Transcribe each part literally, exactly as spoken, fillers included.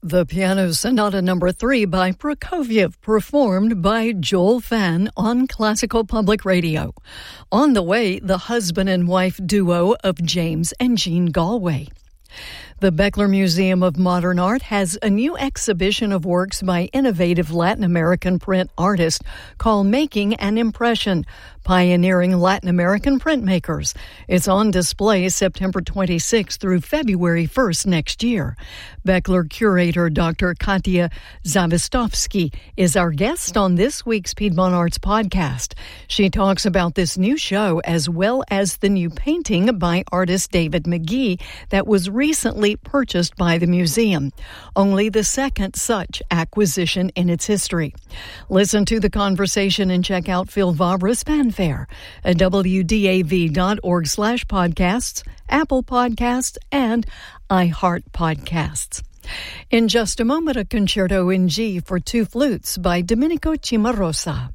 The Piano Sonata Number three by Prokofiev, performed by Joel Fan on Classical Public Radio. On the way, the husband and wife duo of James and Jean Galway. The Beckler Museum of Modern Art has a new exhibition of works by innovative Latin American print artists called Making an Impression, Pioneering Latin American Printmakers. It's on display September twenty-sixth through February first next year. Beckler curator Doctor Katia Zawistovsky is our guest on this week's Piedmont Arts podcast. She talks about this new show as well as the new painting by artist David McGee that was recently purchased by the museum, only the second such acquisition in its history. Listen to the conversation and check out Phil Vabra's Fanfare at W D A V dot org slash podcasts, Apple Podcasts, and iHeart Podcasts. In just a moment, a concerto in G for two flutes by Domenico Cimarosa.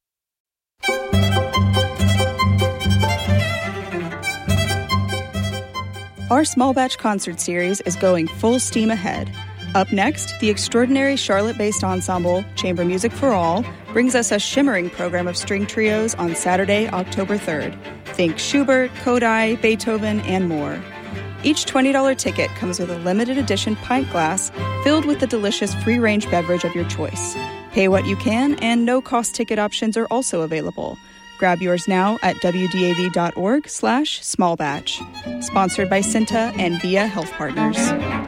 Our small batch concert series is going full steam ahead. Up next, the extraordinary Charlotte-based ensemble, Chamber Music for All, brings us a shimmering program of string trios on Saturday, October third. Think Schubert, Kodály, Beethoven, and more. Each twenty dollars ticket comes with a limited edition pint glass filled with the delicious free-range beverage of your choice. Pay what you can, and no-cost ticket options are also available. Grab yours now at W D A V dot org slash small batch. Sponsored by Cinta and Via Health Partners.